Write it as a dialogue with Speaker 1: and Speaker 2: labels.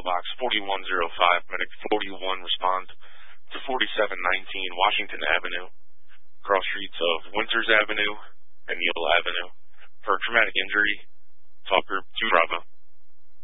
Speaker 1: Medical Box 4105, Medic 41 respond to 4719 Washington Avenue, cross streets of Winters Avenue and Neal Avenue. For traumatic injury, talk group 2 Bravo.